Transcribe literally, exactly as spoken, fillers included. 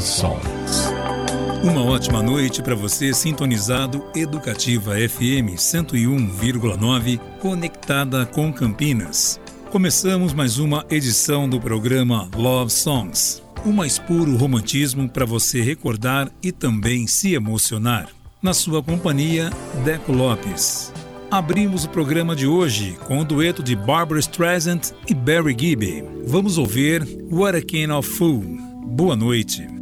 Songs. Uma ótima noite para você sintonizado Educativa F M cento e um vírgula nove, conectada com Campinas. Começamos mais uma edição do programa Love Songs, o mais puro romantismo para você recordar e também se emocionar. Na sua companhia, Deco Lopes. Abrimos o programa de hoje com o dueto de Barbra Streisand e Barry Gibb. Vamos ouvir What a Kind of Fool. Boa noite.